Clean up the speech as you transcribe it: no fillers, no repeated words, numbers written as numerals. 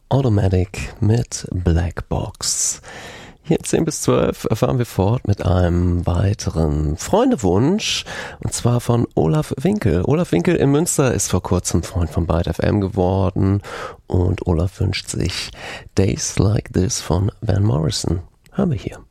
Automatic mit Black Box. Hier in 10 bis 12 fahren wir fort mit einem weiteren Freundewunsch, und zwar von Olaf Winkel. Olaf Winkel in Münster ist vor kurzem Freund von Byte FM geworden und Olaf wünscht sich Days Like This von Van Morrison. Hören wir hier.